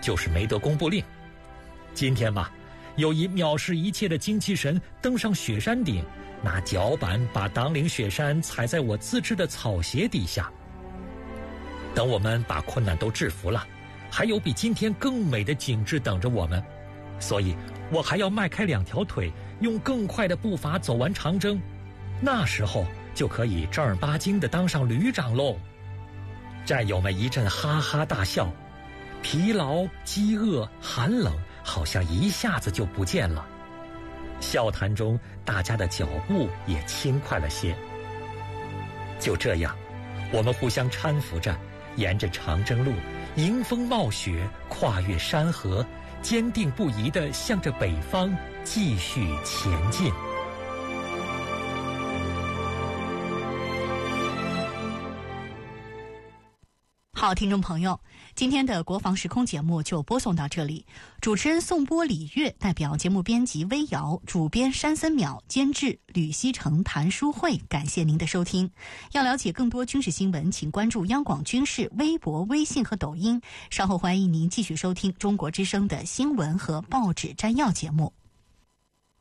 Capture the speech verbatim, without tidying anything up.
就是没得公布令。今天嘛，有一藐视一切的精气神登上雪山顶，拿脚板把党岭雪山踩在我自制的草鞋底下。等我们把困难都制服了，还有比今天更美的景致等着我们，所以我还要迈开两条腿，用更快的步伐走完长征。那时候就可以正儿八经地当上旅长喽。战友们一阵哈哈大笑，疲劳、饥饿、寒冷好像一下子就不见了。笑谈中，大家的脚步也轻快了些。就这样，我们互相搀扶着，沿着长征路迎风冒雪，跨越山河，坚定不移地向着北方继续前进。 好，听众朋友，今天的国防时空节目就播送到这里。主持人宋波、李月，代表节目编辑微瑶，主编山森淼，监制吕西成、谭书慧，感谢您的收听。要了解更多军事新闻，请关注央广军事微博、微信和抖音。稍后欢迎您继续收听中国之声的新闻和报纸摘要节目。